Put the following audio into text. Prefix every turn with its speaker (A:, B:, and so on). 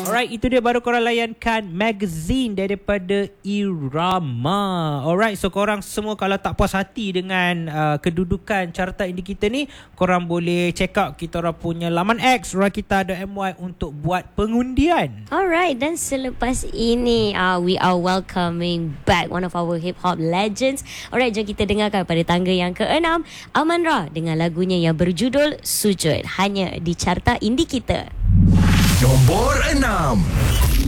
A: Alright, itu dia baru korang layankan magazine daripada Irama. Alright, so korang semua kalau tak puas hati dengan kedudukan carta indie kita ni, korang boleh check out kita orang punya laman X rakita.my untuk buat pengundian.
B: Alright, dan selepas ini we are welcoming back one of our hip hop legends. Alright, jom kita dengarkan pada tangga yang ke-6 Aman-Ra dengan lagunya yang berjudul Sujud, hanya di carta indie kita.
C: Nombor 6.